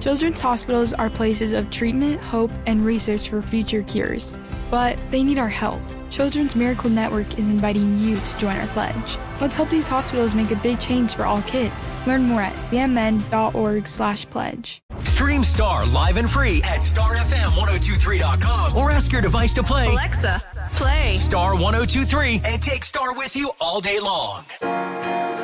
Children's hospitals are places of treatment, hope, and research for future cures. But they need our help. Children's Miracle Network is inviting you to join our pledge. Let's help these hospitals make a big change for all kids. Learn more at cmn.org/pledge. Stream Star live and free at starfm1023.com or ask your device to play. Alexa, play Star 1023 and take Star with you all day long.